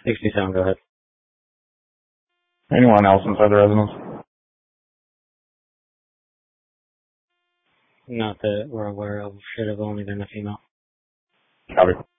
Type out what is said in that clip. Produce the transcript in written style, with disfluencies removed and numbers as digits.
67, go ahead. Anyone else inside the residence? Not that we're aware of. Should have only been a female. Copy.